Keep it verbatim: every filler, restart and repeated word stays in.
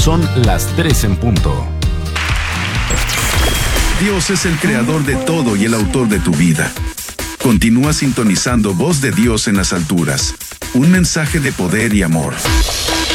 Son las tres en punto. Dios es el creador de todo y el autor de tu vida. Continúa sintonizando Voz de Dios en las alturas. Un mensaje de poder y amor.